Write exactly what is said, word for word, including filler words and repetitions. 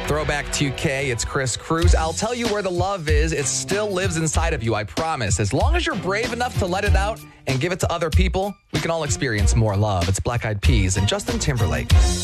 Throwback two K, it's Chris Cruz. I'll tell you where the love is. It still lives inside of you, I promise. As long as you're brave enough to let it out and give it to other people, we can all experience more love. It's Black Eyed Peas and Justin Timberlake.